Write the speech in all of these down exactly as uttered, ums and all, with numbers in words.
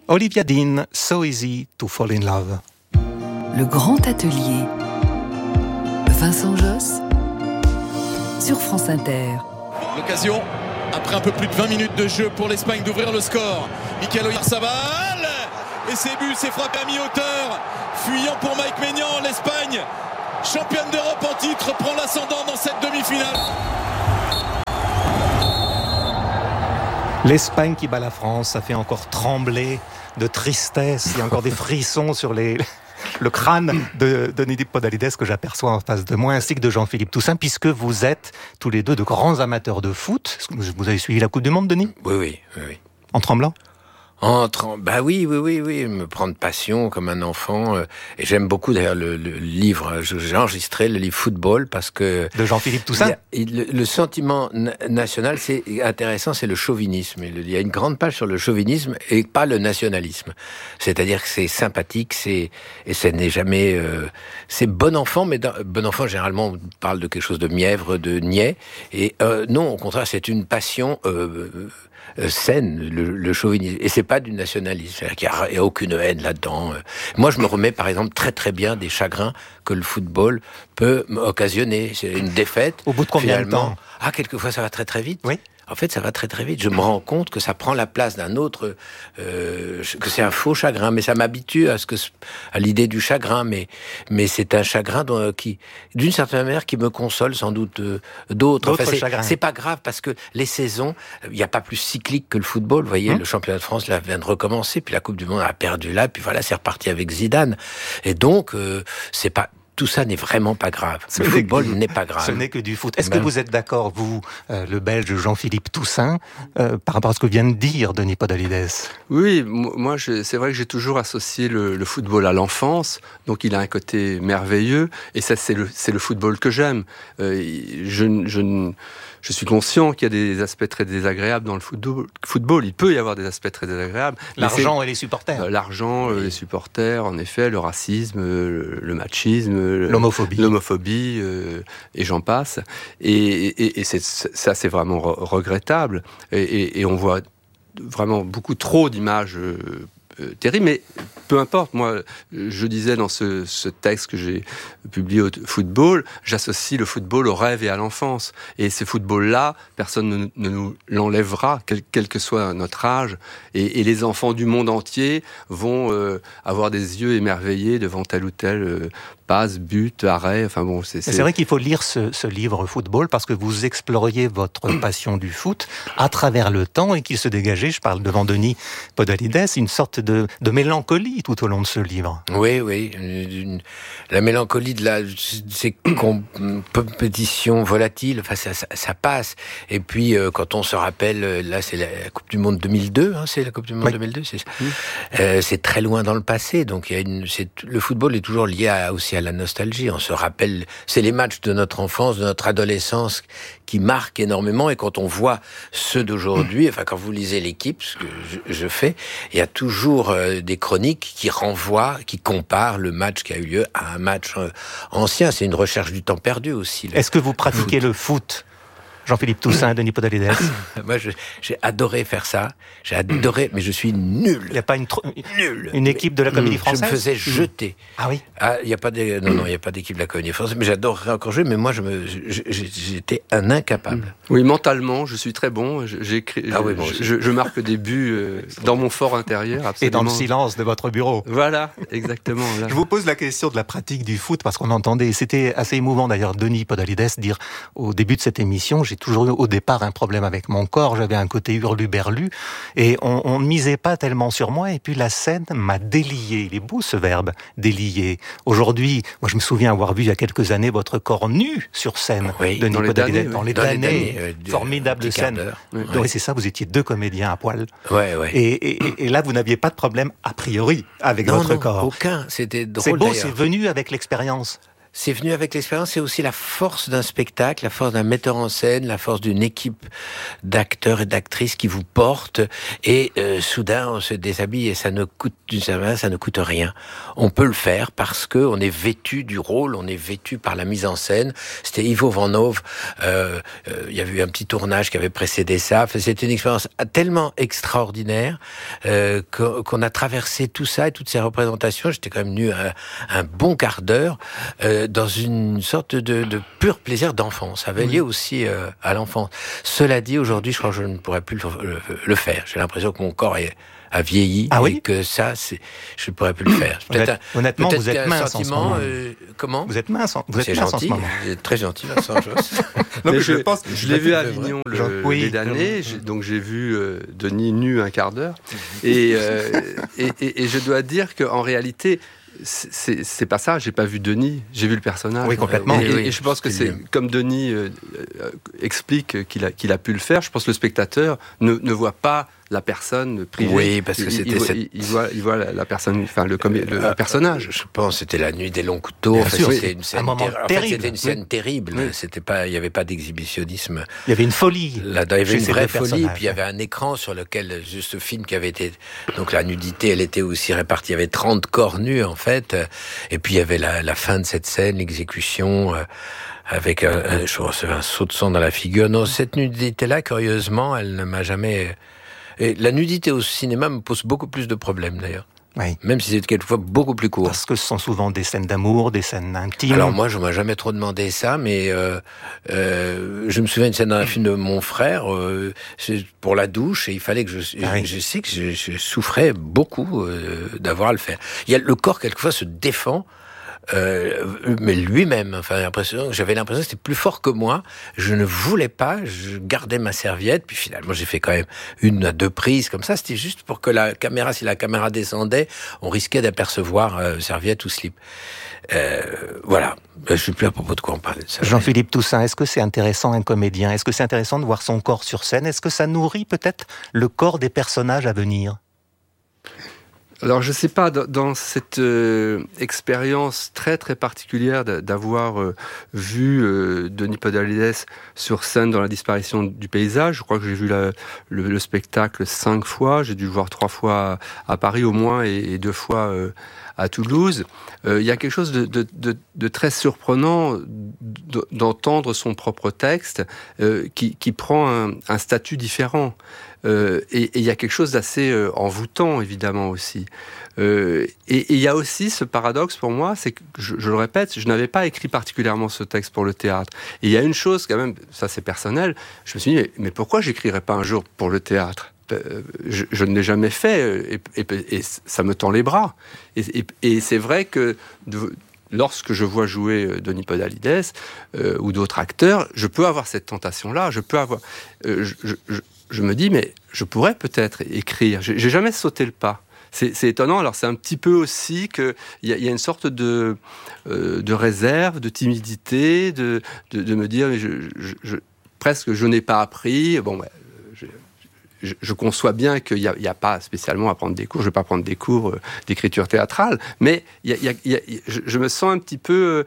Olivia Dean, So Easy to Fall in Love. Le grand atelier. Vincent Josse sur France Inter. L'occasion, après un peu plus de vingt minutes de jeu pour l'Espagne, d'ouvrir le score. Mikel Oyarzabal, et c'est but, c'est frappé à mi-hauteur. Fuyant pour Mike Maignan, l'Espagne, championne d'Europe en titre, prend l'ascendant dans cette demi-finale. L'Espagne qui bat la France, ça fait encore trembler de tristesse. Il y a encore des frissons sur les, le crâne de Denis Podalides que j'aperçois en face de moi, ainsi que de Jean-Philippe Toussaint, puisque vous êtes tous les deux de grands amateurs de foot. Vous avez suivi la Coupe du Monde, Denis ? Oui, oui, oui, oui. En tremblant ? En trem- bah oui, oui, oui, oui, me prendre passion comme un enfant. Euh, et j'aime beaucoup d'ailleurs le, le livre. J'ai enregistré le livre Football parce que de Jean-Philippe Toussaint. Il y a, il, le, le sentiment na- national, c'est intéressant, c'est le chauvinisme. Il y a une grande page sur le chauvinisme et pas le nationalisme. C'est-à-dire que c'est sympathique, c'est et ça n'est jamais. Euh, c'est bon enfant, mais dans, bon enfant généralement on parle de quelque chose de mièvre, de niais. Et euh, non, au contraire, c'est une passion. Euh, Euh, saine, le, le chauvinisme. Et c'est pas du nationalisme. C'est-à-dire qu'il n'y a, a aucune haine là-dedans. Moi, je me remets, par exemple, très très bien des chagrins que le football peut occasionner. C'est une défaite. Au bout de combien de temps ? Ah, quelquefois, ça va très très vite. Oui. En fait, ça va très très vite. Je me rends compte que ça prend la place d'un autre, euh, que c'est un faux chagrin. Mais ça m'habitue à ce que, à l'idée du chagrin. Mais, mais c'est un chagrin dont, qui, d'une certaine manière, qui me console sans doute euh, d'autres. D'autres enfin, c'est, chagrins. C'est pas grave parce que les saisons, il n'y a pas plus cyclique que le football. Vous voyez, hum. le championnat de France là vient de recommencer, puis la Coupe du Monde a perdu là, puis voilà, c'est reparti avec Zidane. Et donc, euh, c'est pas. Tout ça n'est vraiment pas grave. Ce le football n'est pas grave. Ce n'est que du foot. Est-ce ben... que vous êtes d'accord, vous, euh, le Belge Jean-Philippe Toussaint, euh, par rapport à ce que vient de dire Denis Podalides ? Oui, moi, je, c'est vrai que j'ai toujours associé le, le football à l'enfance, donc il a un côté merveilleux, et ça, c'est le, c'est le football que j'aime. Euh, je, je, je suis conscient qu'il y a des aspects très désagréables dans le football. football. Il peut y avoir des aspects très désagréables. L'argent et les supporters. Euh, l'argent, oui. Les supporters, en effet, le racisme, le, le machisme, l'homophobie, l'homophobie euh, et j'en passe. Et, et, et c'est, ça, c'est vraiment re- regrettable. Et, et, et on voit vraiment beaucoup trop d'images euh, euh, terribles. Mais peu importe. Moi, je disais dans ce, ce texte que j'ai publié au football, j'associe le football au rêve et à l'enfance. Et ce football-là, personne ne, ne nous l'enlèvera, quel, quel que soit notre âge. Et, et les enfants du monde entier vont euh, avoir des yeux émerveillés devant tel ou tel euh, passe, but, arrêt, enfin bon... C'est, c'est... c'est vrai qu'il faut lire ce, ce livre Football parce que vous exploriez votre passion du foot à travers le temps et qu'il se dégageait, je parle devant Denis Podalides, une sorte de, de mélancolie tout au long de ce livre. Oui, oui. Une, la mélancolie de la... ces compétitions volatiles, enfin ça, ça, ça passe. Et puis euh, quand on se rappelle, là c'est la Coupe du Monde deux mille deux, hein, c'est la Coupe du Monde oui. deux mille deux, c'est ça. Mmh. Euh, c'est très loin dans le passé, donc il y a une... C'est, le football est toujours lié à, aussi à la nostalgie. On se rappelle, c'est les matchs de notre enfance, de notre adolescence qui marquent énormément. Et quand on voit ceux d'aujourd'hui, enfin quand vous lisez l'équipe, ce que je, je fais, il y a toujours euh, des chroniques qui renvoient, qui comparent le match qui a eu lieu à un match euh, ancien. C'est une recherche du temps perdu aussi. Est-ce que vous pratiquez le foot ? Jean-Philippe Toussaint, Denis Podalides. Moi, je, j'ai adoré faire ça. J'ai adoré, mais je suis nul. Il n'y a pas une, tro... nul. une équipe de la Comédie Française ? Je me faisais jeter. Ah oui ? Ah, il y a pas de, non, non, il n'y a pas d'équipe de la Comédie Française, mais j'adorerais encore jouer, mais moi, je me, je, j'étais un incapable. Oui, mentalement, je suis très bon. J'écris, ah oui, bon, je, je, je marque des buts euh, dans mon fort intérieur, absolument. Et dans le silence de votre bureau. Voilà, exactement. Là. Je vous pose la question de la pratique du foot, parce qu'on entendait, c'était assez émouvant d'ailleurs, Denis Podalides dire au début de cette émission, j'ai toujours eu au départ un problème avec mon corps, j'avais un côté hurluberlu, et on ne misait pas tellement sur moi, et puis la scène m'a délié. Il est beau ce verbe, délier. Aujourd'hui, moi je me souviens avoir vu il y a quelques années votre corps nu sur scène, oui, Denis dans les Podalides, damnés, dans oui. les dans damnés, les damnés, euh, formidable scène. Oui, oui, oui, c'est ça, vous étiez deux comédiens à poil. Ouais, ouais. Et, et, et là, vous n'aviez pas de problème a priori avec non, votre non, corps. Aucun, c'était drôle. C'est beau, d'ailleurs. C'est venu avec l'expérience. c'est venu avec l'expérience, c'est aussi la force d'un spectacle, la force d'un metteur en scène, la force d'une équipe d'acteurs et d'actrices qui vous portent, et euh, soudain on se déshabille et ça ne coûte, ça ne coûte rien. On peut le faire parce que on est vêtu du rôle, on est vêtu par la mise en scène. C'était Ivo Van Hove, euh, euh, il y avait eu un petit tournage qui avait précédé ça. Enfin, c'était une expérience tellement extraordinaire euh, qu'on a traversé tout ça et toutes ces représentations. J'étais quand même venu un, un bon quart d'heure. Euh, dans une sorte de, de pur plaisir d'enfance. Ça avait lié aussi euh, à l'enfance. Cela dit, aujourd'hui, je crois que je ne pourrais plus le, le, le faire. J'ai l'impression que mon corps est, a vieilli ah et oui que ça, c'est, je ne pourrais plus le faire. Peut-être un, honnêtement, peut-être vous êtes mince sentiment, en ce moment. Euh, comment Vous êtes mince, en, vous êtes c'est mince gentil, en ce moment. C'est très gentil, Vincent Josse. Non, mais je, je, pense, je l'ai vu à Avignon le, oui, les derniers, j'ai, donc j'ai vu euh, Denis nu un quart d'heure, et, euh, et, et, et je dois dire qu'en réalité, C'est, c'est pas ça, j'ai pas vu Denis, j'ai vu le personnage. Oui, complètement. Et, et, oui, et je pense que c'est, bien. Comme Denis euh, euh, explique qu'il a, qu'il a pu le faire, je pense que le spectateur ne, ne voit pas la personne privée. Oui, parce que il, c'était il, cette... il, il voit, il voit la, la personne, enfin le, le, le euh, personnage. Je pense que c'était la nuit des longs couteaux. Bien enfin, sûr, c'était oui. une scène un moment ter... terrible. En fait, c'était une scène oui. terrible. Oui. C'était pas, il y avait pas d'exhibitionnisme. Il y avait une folie. Là-dedans, il y avait une vraie folie. Personnages. Puis il y avait un écran sur lequel, juste ce film qui avait été, donc la nudité, elle était aussi répartie. Il y avait trente corps nus en fait. Et puis il y avait la, la fin de cette scène, l'exécution. Euh, avec un, un, je recevais un saut de sang dans la figure. Non, cette nudité-là, curieusement, elle ne m'a jamais... Et la nudité au cinéma me pose beaucoup plus de problèmes, d'ailleurs. Oui. Même si c'est quelquefois beaucoup plus court. Parce que ce sont souvent des scènes d'amour, des scènes intimes. Alors moi, je ne m'a jamais trop demandé ça, mais euh, euh, je me souviens d'une scène dans un film de mon frère, euh, c'est pour la douche, et il fallait que je... Ah oui. Je sais que je, je souffrais beaucoup euh, d'avoir à le faire. Il y a, le corps, quelquefois, se défend, Euh, mais lui-même, enfin, l'impression, j'avais l'impression que c'était plus fort que moi. Je ne voulais pas, je gardais ma serviette, puis finalement j'ai fait quand même une à deux prises comme ça. C'était juste pour que la caméra, si la caméra descendait, on risquait d'apercevoir euh, serviette ou slip. Euh, voilà. Je sais plus à propos de quoi on parlait de ça. Jean-Philippe Toussaint, est-ce que c'est intéressant un comédien ? Est-ce que c'est intéressant de voir son corps sur scène ? Est-ce que ça nourrit peut-être le corps des personnages à venir ? Alors, je ne sais pas, dans cette euh, expérience très très particulière d'avoir euh, vu euh, Denis Podalides sur scène dans La disparition du paysage, je crois que j'ai vu la, le, le spectacle cinq fois, j'ai dû le voir trois fois à Paris au moins et, et deux fois euh, à Toulouse. Euh, il y a quelque chose de, de, de, de très surprenant d'entendre son propre texte euh, qui, qui prend un, un statut différent. Euh, et il y a quelque chose d'assez euh, envoûtant, évidemment, aussi. Euh, et il y a aussi ce paradoxe pour moi, c'est que, je, je le répète, je n'avais pas écrit particulièrement ce texte pour le théâtre. Et il y a une chose, quand même, ça c'est personnel, je me suis dit, mais, mais pourquoi j'écrirais pas un jour pour le théâtre ? Je, je ne l'ai jamais fait, et, et, et ça me tend les bras. Et, et, et c'est vrai que... De, lorsque je vois jouer Denis Podalides euh, ou d'autres acteurs, je peux avoir cette tentation-là. Je peux avoir... Euh, je, je, je, je me dis, mais je pourrais peut-être écrire. J'ai, j'ai jamais sauté le pas. C'est, c'est étonnant. Alors, c'est un petit peu aussi qu'il y, y a une sorte de, euh, de réserve, de timidité, de, de, de me dire, mais je, je, je, presque, je n'ai pas appris. Bon, ouais, je, je, je conçois bien qu'il n'y a, y a pas spécialement à prendre des cours. Je ne vais pas prendre des cours euh, d'écriture théâtrale. Mais y a, y a, y a, je, je me sens un petit peu... Euh,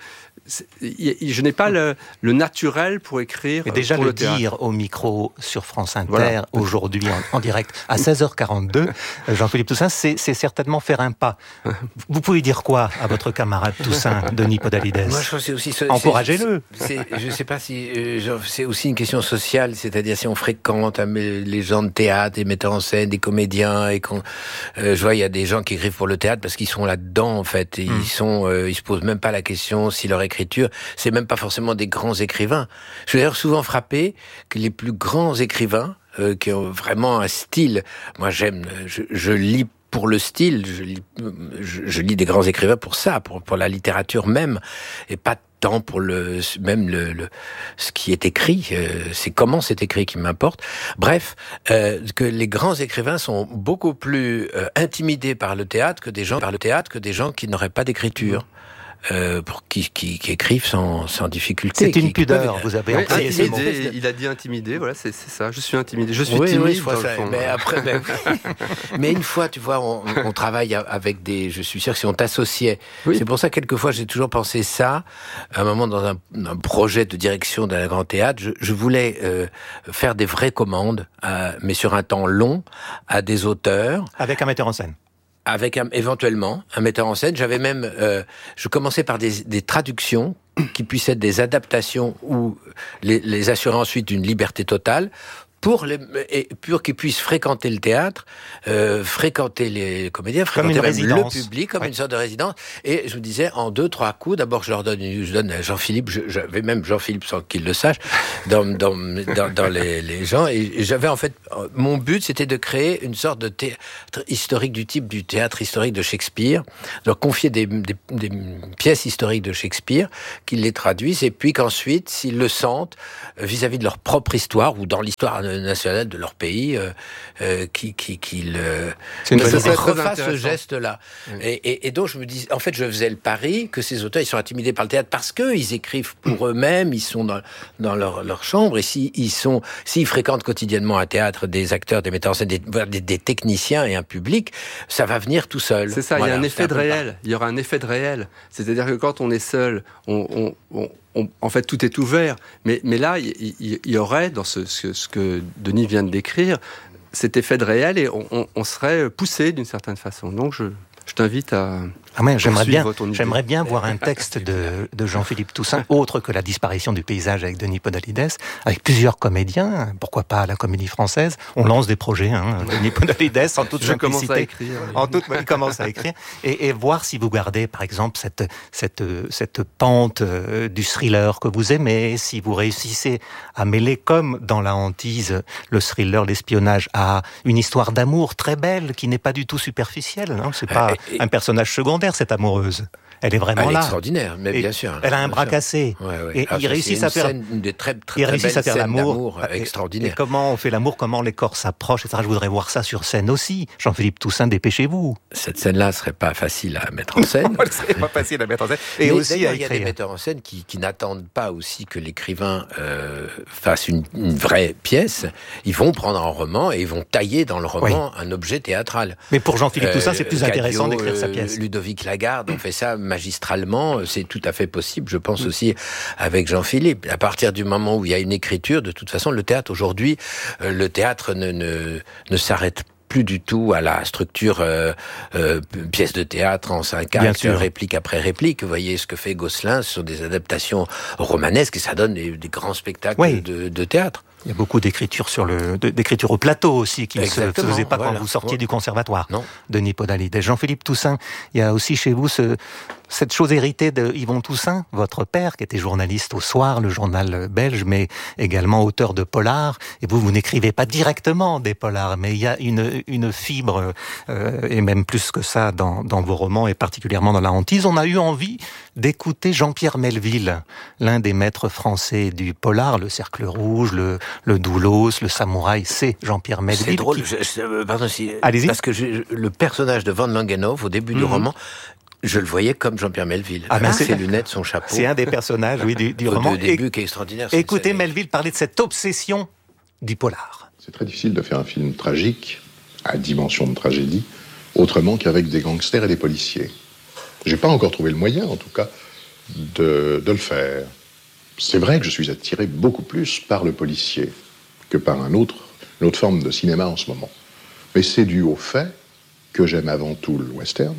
je n'ai pas le, le naturel pour écrire. Mais déjà pour le, le théâtre. Dire au micro sur France Inter, voilà. Aujourd'hui en, en direct à seize heures quarante-deux, Jean-Philippe Toussaint, c'est, c'est certainement faire un pas. Vous pouvez dire quoi à votre camarade Toussaint, Denis Podalides ? Moi, je pense que c'est aussi so- Encouragez-le. C'est, c'est, je ne sais pas si euh, genre, c'est aussi une question sociale, c'est-à-dire si on fréquente hein, les gens de théâtre, des metteurs en scène, des comédiens, et qu'on, euh, je vois il y a des gens qui écrivent pour le théâtre parce qu'ils sont là-dedans en fait, et mmh. ils sont, euh, ils se posent même pas la question si leur écriture, c'est même pas forcément des grands écrivains. Je suis d'ailleurs souvent frappé que les plus grands écrivains euh, qui ont vraiment un style, moi j'aime, je, je lis pour le style, je lis, je, je lis des grands écrivains pour ça, pour, pour la littérature même, et pas tant pour le même le, le ce qui est écrit, euh, c'est comment c'est écrit qui m'importe. Bref, euh, que les grands écrivains sont beaucoup plus euh, intimidés par le théâtre que des gens par le théâtre que des gens qui n'auraient pas d'écriture. euh, pour qui, qui, qui écrivent sans, sans difficulté. C'est qui, une pudeur, peuvent... vous avez oui, employé ce mot. Il a dit intimidé, voilà, c'est, c'est ça. Je suis intimidé. Je suis oui, timide. Oui, je dans ça, le fond. Mais après, ben, mais une fois, tu vois, on, on travaille avec des. Je suis sûr que si on t'associait, oui. C'est pour ça quelquefois j'ai toujours pensé ça. À un moment dans un, un projet de direction d'un grand théâtre, je, je voulais euh, faire des vraies commandes, euh, mais sur un temps long, à des auteurs. Avec un metteur en scène. Avec un, éventuellement un metteur en scène. J'avais même, euh, je commençais par des, des traductions qui puissent être des adaptations ou les, les assurer ensuite d'une liberté totale. Pour, les, et pour qu'ils puissent fréquenter le théâtre, euh, fréquenter les comédiens, fréquenter même le public, comme ouais. une sorte de résidence. Et je vous disais, en deux, trois coups, d'abord je leur donne, je donne à Jean-Philippe, je, j'avais même Jean-Philippe sans qu'il le sache, dans, dans, dans, dans les, les gens. Et j'avais en fait, mon but c'était de créer une sorte de théâtre historique du type du théâtre historique de Shakespeare, de leur confier des, des, des pièces historiques de Shakespeare, qu'ils les traduisent, et puis qu'ensuite, s'ils le sentent, vis-à-vis de leur propre histoire, ou dans l'histoire nationale de leur pays, euh, euh, qui, qui, qui le, c'est une ça, ça refasse ce geste-là. Mmh. Et, et, et donc je me dis, en fait, je faisais le pari que ces auteurs, ils sont intimidés par le théâtre parce qu'ils écrivent pour eux-mêmes, ils sont dans, dans leur, leur chambre, et s'ils si sont, s'ils fréquentent quotidiennement un théâtre, des acteurs, des metteurs en scène, des, des, des techniciens et un public, ça va venir tout seul. C'est ça, voilà, il y a un effet de réel. Pas. Il y aura un effet de réel. C'est-à-dire que quand on est seul, on, on, on On, en fait, tout est ouvert. Mais, mais là, il y, y, y aurait, dans ce, ce, ce que Denis vient de décrire, cet effet de réel et on, on, on serait poussé d'une certaine façon. Donc, je, je t'invite à... Ah ouais, j'aimerais bien, j'aimerais bien voir un texte de, de Jean-Philippe Toussaint, autre que La disparition du paysage avec Denis Podalides, avec plusieurs comédiens, pourquoi pas à la Comédie Française. On lance des projets, hein, Denis Podalides, en toute Je simplicité. commence à écrire. Oui. En toute, il commence à écrire. Et, et voir si vous gardez, par exemple, cette, cette, cette pente du thriller que vous aimez, si vous réussissez à mêler, comme dans La Hantise, le thriller, l'espionnage, à une histoire d'amour très belle, qui n'est pas du tout superficielle, hein. C'est pas et, et... un personnage secondaire, cette amoureuse. Elle est vraiment elle est là. Extraordinaire, mais et bien sûr. Elle a un bras sûr. cassé. Ouais, ouais. Et Alors, ils réussissent à faire. Une des très, très, ils très réussissent à faire l'amour. Extraordinaire. Et, et comment on fait l'amour, comment les corps s'approchent, et cetera. Je voudrais voir ça sur scène aussi. Jean-Philippe Toussaint, dépêchez-vous. Cette scène-là serait pas facile à mettre en scène. Non, serait pas facile à mettre en scène. Et mais aussi à écrire. Il y a des metteurs en scène qui, qui n'attendent pas aussi que l'écrivain euh, fasse une, une vraie pièce. Ils vont prendre un roman et ils vont tailler dans le roman oui. un objet théâtral. Mais pour Jean-Philippe euh, Toussaint, c'est plus Cadio, intéressant d'écrire sa pièce. Ludovic Lagarde, on fait ça magistralement. C'est tout à fait possible, je pense mmh. aussi avec Jean-Philippe. À partir du moment où il y a une écriture, de toute façon, le théâtre aujourd'hui, euh, le théâtre ne, ne, ne s'arrête plus du tout à la structure euh, euh, pièce de théâtre en cinq actes, réplique après réplique. Vous voyez ce que fait Gosselin, ce sont des adaptations romanesques et ça donne des, des grands spectacles oui. de, de théâtre. Il y a beaucoup d'écriture sur le, d'écriture au plateau aussi, qui ne se faisait pas voilà. quand vous sortiez ouais. du conservatoire. Non. Denis Podalides. Jean-Philippe Toussaint, il y a aussi chez vous ce, cette chose héritée de Yvon Toussaint, votre père, qui était journaliste au Soir, le journal belge, mais également auteur de polars. Et vous, vous n'écrivez pas directement des polars, mais il y a une, une fibre, euh, et même plus que ça, dans, dans vos romans, et particulièrement dans La Hantise. On a eu envie d'écouter Jean-Pierre Melville, l'un des maîtres français du polar, le Cercle Rouge, le, le Doulos, le Samouraï, c'est Jean-Pierre Melville. C'est drôle, qui... je, je, pardon, si, Allez-y. Parce que je, le personnage de Van Langenhoff, au début mmh. du roman, je le voyais comme Jean-Pierre Melville, ah avec ben ses lunettes, son chapeau. C'est un des personnages, oui, du, du roman. Au début, qui est extraordinaire. Écoutez Melville parler de cette obsession du polar. C'est très difficile de faire un film tragique, à dimension de tragédie, autrement qu'avec des gangsters et des policiers. J'ai pas encore trouvé le moyen, en tout cas, de, de le faire. C'est vrai que je suis attiré beaucoup plus par le policier que par un autre, une autre forme de cinéma en ce moment. Mais c'est dû au fait que j'aime avant tout le western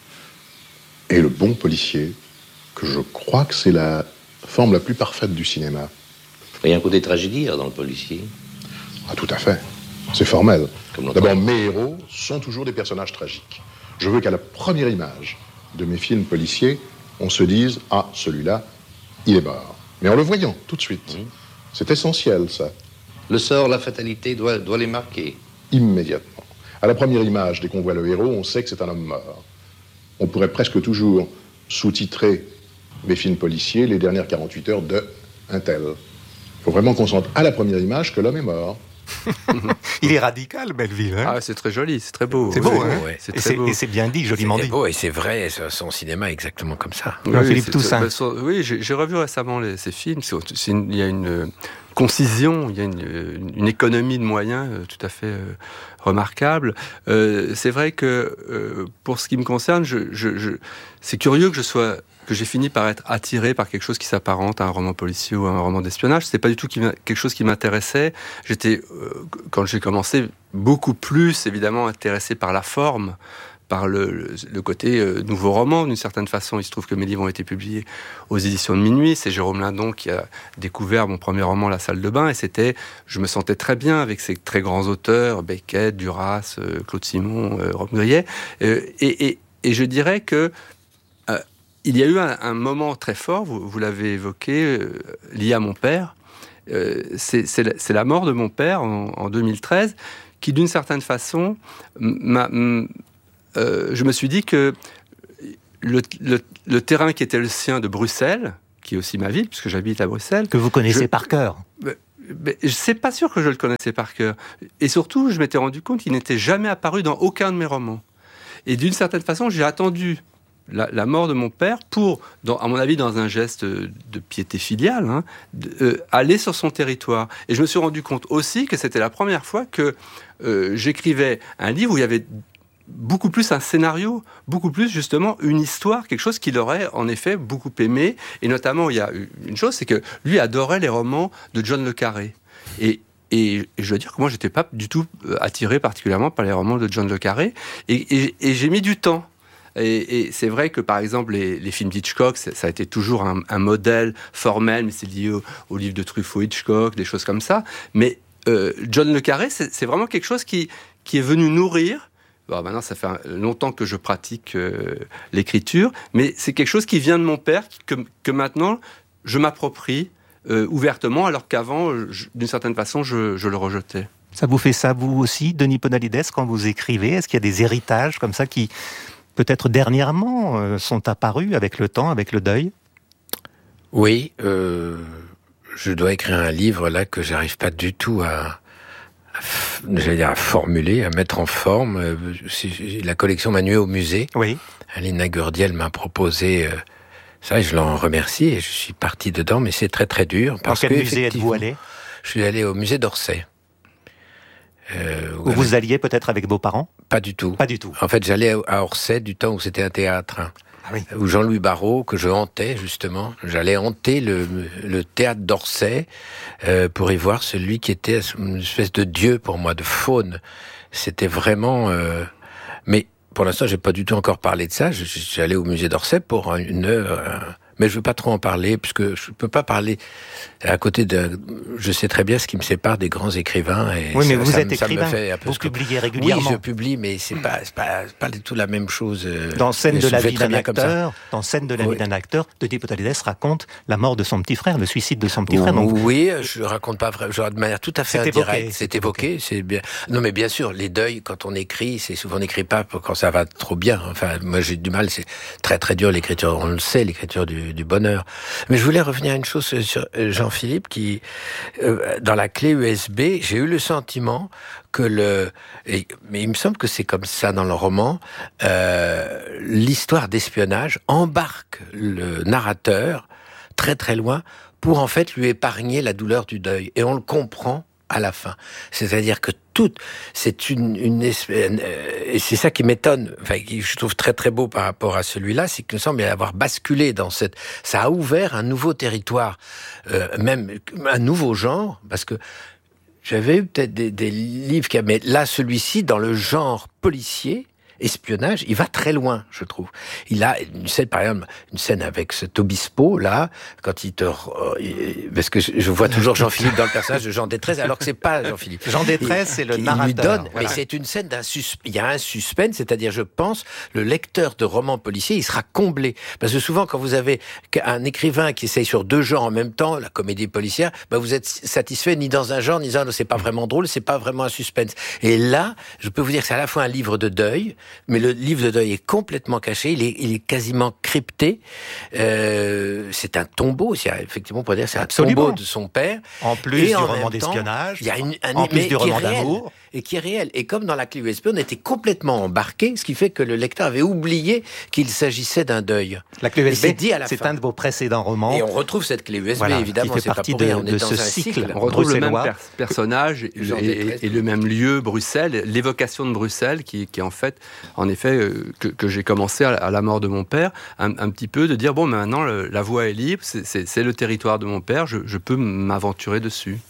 et le bon policier, que je crois que c'est la forme la plus parfaite du cinéma. Il y a un côté tragédie dans le policier. Ah, tout à fait. C'est formel. D'abord, mes héros sont toujours des personnages tragiques. Je veux qu'à la première image de mes films policiers, on se dise « Ah, celui-là, il est mort ». Mais en le voyant, tout de suite. Mmh. C'est essentiel, ça. Le sort, la fatalité doit, doit les marquer. Immédiatement. À la première image, dès qu'on voit le héros, on sait que c'est un homme mort. On pourrait presque toujours sous-titrer mes films policiers les dernières quarante-huit heures de un tel. Il faut vraiment qu'on sente à la première image que l'homme est mort. Il est radical, Melville. Hein ah, c'est très joli, c'est très beau. C'est beau, oui, hein ouais. C'est et, très c'est, beau. et c'est bien dit, joliment c'est dit. beau et c'est vrai, son cinéma est exactement comme ça. Oui, Jean-Philippe c'est, Toussaint. bah, so, oui, j'ai, j'ai revu récemment les, ces films. C'est, c'est une, il y a une concision, il y a une, une économie de moyens euh, tout à fait euh, remarquable. Euh, c'est vrai que euh, pour ce qui me concerne, je, je, je, c'est curieux que je sois que j'ai fini par être attiré par quelque chose qui s'apparente à un roman policier ou à un roman d'espionnage. C'était pas du tout qui quelque chose qui m'intéressait. J'étais, euh, quand j'ai commencé, beaucoup plus évidemment intéressé par la forme, par le, le, le côté euh, nouveau roman, d'une certaine façon. Il se trouve que mes livres ont été publiés aux éditions de Minuit. C'est Jérôme Lindon qui a découvert mon premier roman, La salle de bain, et c'était, je me sentais très bien avec ces très grands auteurs, Beckett, Duras, euh, Claude Simon, euh, Rome Grillet. Euh, et, et, et je dirais que euh, il y a eu un, un moment très fort, vous, vous l'avez évoqué, euh, lié à mon père. Euh, c'est, c'est, la, c'est la mort de mon père en, en deux mille treize, qui d'une certaine façon m'a... m'a Euh, je me suis dit que le, le, le terrain qui était le sien de Bruxelles, qui est aussi ma ville, puisque j'habite à Bruxelles... Que vous connaissez je, par cœur. Mais, mais c'est pas sûr que je le connaissais par cœur. Et surtout, je m'étais rendu compte qu'il n'était jamais apparu dans aucun de mes romans. Et d'une certaine façon, j'ai attendu la, la mort de mon père pour, dans, à mon avis, dans un geste de piété filiale, hein, de, euh, aller sur son territoire. Et je me suis rendu compte aussi que c'était la première fois que euh, j'écrivais un livre où il y avait beaucoup plus un scénario, beaucoup plus justement une histoire, quelque chose qu'il aurait en effet beaucoup aimé. Et notamment, il y a une chose, c'est que lui adorait les romans de John le Carré. Et, et je dois dire que moi, je n'étais pas du tout attiré particulièrement par les romans de John le Carré. Et, et, et j'ai mis du temps. Et, et c'est vrai que, par exemple, les, les films d'Hitchcock, ça a été toujours un, un modèle formel, mais c'est lié au, au livre de Truffaut, Hitchcock, des choses comme ça. Mais euh, John le Carré, c'est, c'est vraiment quelque chose qui, qui est venu nourrir. Bon, maintenant, ça fait longtemps que je pratique euh, l'écriture, mais c'est quelque chose qui vient de mon père, que, que maintenant, je m'approprie euh, ouvertement, alors qu'avant, je, d'une certaine façon, je, je le rejetais. Ça vous fait ça, vous aussi, Denis Podalides, quand vous écrivez? Est-ce qu'il y a des héritages comme ça qui, peut-être dernièrement, euh, sont apparus avec le temps, avec le deuil? Oui, euh, je dois écrire un livre, là, que j'arrive pas du tout à... j'allais dire à formuler, à mettre en forme. C'est la collection Manuel au musée. Oui. Alina Gurdiel m'a proposé euh, ça et je l'en remercie et je suis parti dedans, mais c'est très très dur. Parce Dans quel que, musée êtes-vous allé? Je suis allé au musée d'Orsay. Euh, où vous alliez peut-être avec vos parents? Pas du tout. Pas du tout. En fait, j'allais à Orsay du temps où c'était un théâtre. Ah oui. Où Jean-Louis Barrault, que je hantais justement, j'allais hanter le, le théâtre d'Orsay euh, pour y voir celui qui était une espèce de dieu pour moi, de faune. C'était vraiment... Euh... Mais pour l'instant, j'ai pas du tout encore parlé de ça. Je, je suis allé au musée d'Orsay pour une heure... Euh... Mais je veux pas trop en parler, puisque je peux pas parler à côté de... Je sais très bien ce qui me sépare des grands écrivains. Et oui, mais ça, vous ça êtes me, écrivain, ça me fait un peu vous ce que... publiez régulièrement. Oui, je publie, mais c'est pas, c'est pas, c'est pas du tout la même chose. Dans Scène de la vie d'un acteur, acteur, dans Scène de la oui. vie d'un acteur, Denis Podalides raconte la mort de son petit frère, le suicide de son petit frère. Donc... Oui, je raconte pas vrai, genre de manière tout à fait c'est indirecte. Évoqué, c'est évoqué, c'est bien. Non, mais bien sûr, les deuils, quand on écrit, c'est souvent on n'écrit pas quand ça va trop bien. Enfin, moi j'ai du mal, c'est très très dur l'écriture, on le sait, l'écriture du, du bonheur. Mais je voulais revenir à une chose sur Jean-Philippe qui, euh, dans la clé U S B, j'ai eu le sentiment que le, et, mais il me semble que c'est comme ça dans le roman, euh, l'histoire d'espionnage embarque le narrateur très très loin pour en fait lui épargner la douleur du deuil. Et on le comprend à la fin. C'est-à-dire que tout, c'est une, une espèce, et c'est ça qui m'étonne, enfin, qui je trouve très très beau par rapport à celui-là, c'est qu'il me semble avoir basculé dans cette, ça a ouvert un nouveau territoire, euh, même un nouveau genre, parce que j'avais eu peut-être des, des livres qui, mais là, celui-ci, dans le genre policier, espionnage, il va très loin, je trouve. Il a une scène, par exemple, une scène avec cet Obispo, là, quand il te... Parce que je vois toujours Jean-Philippe dans le personnage de Jean Détresse, alors que c'est pas Jean-Philippe. Jean Détresse, c'est le il narrateur. Lui donne, voilà. Mais c'est une scène d'un suspense. Il y a un suspense, c'est-à-dire, je pense, le lecteur de romans policiers, il sera comblé. Parce que souvent, quand vous avez un écrivain qui essaye sur deux genres en même temps, la comédie policière, bah vous êtes satisfait ni dans un genre, ni dans un autre. C'est pas vraiment drôle, c'est pas vraiment un suspense. Et là, je peux vous dire que c'est à la fois un livre de deuil, mais le livre de deuil est complètement caché, il est, il est quasiment crypté. Euh, c'est un tombeau, c'est, effectivement, on pourrait dire c'est un Absolument. tombeau de son père. En plus et du en roman même temps, d'espionnage, il y a une, un, en plus mais du qui est roman réel, d'amour. Et qui est réel. Et comme dans la clé U S B, on était complètement embarqué, ce qui fait que le lecteur avait oublié qu'il s'agissait d'un deuil. La clé U S B, c'est dit à la c'est fin. un de vos précédents romans. Et on retrouve cette clé U S B, Voilà, évidemment, qui fait c'est pas partie pour rien, de- on est de dans ce un cycle. cycle. On retrouve le même bruxellois. per- personnage et, Jean et- Détresse. et le même lieu, Bruxelles, l'évocation de Bruxelles, qui, qui en fait, en effet, euh, que, que j'ai commencé à, à la mort de mon père, un, un petit peu de dire, bon, maintenant, le- la voie est libre, c'est, c'est, c'est le territoire de mon père, je, je peux m'aventurer dessus.